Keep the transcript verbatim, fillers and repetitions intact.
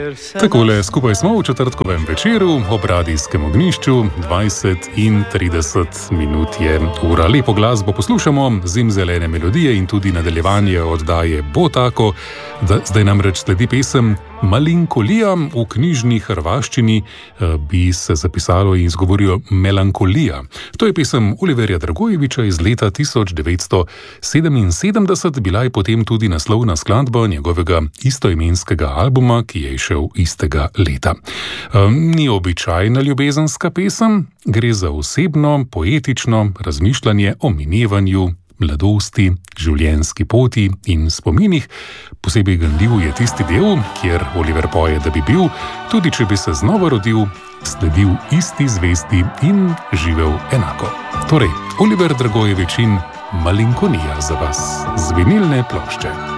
Takole, skupaj smo v četrtkovem večeru ob radijskem ognjišču, dvajset in trideset minut je ura. Lepo glasbo poslušamo, zimzelene melodije in tudi nadaljevanje oddaje bo tako, da zdaj namreč sledi pesem Malinkolija, v knjižni hrvaščini bi se zapisalo in izgovorilo melankolija. To je pesem Oliverja Dragojevića iz leta tisoč devetsto sedeminsedemdeset, bila je potem tudi naslovna skladba njegovega istoimenskega albuma, ki je išel istega leta. Ni običajna ljubezenska pesem, gre za osebno, poetično razmišljanje o minevanju mladosti, življenjski poti in spominih. Posebej ganljiv je tisti del, kjer Oliver poje, da bi bil, tudi če bi se znova rodil, sledil isti zvesti in živel enako. Torej, Oliver Dragojević in Malinkolija za vas z vinilne plošče.